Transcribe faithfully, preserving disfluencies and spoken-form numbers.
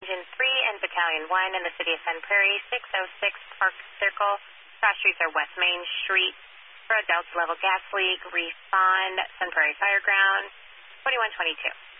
Engine three and Battalion one in the city of Sun Prairie, six oh six Park Circle. Cross streets are West Main Street. For a Delta level gas leak, respond Sun Prairie Fireground, twenty-one twenty-two.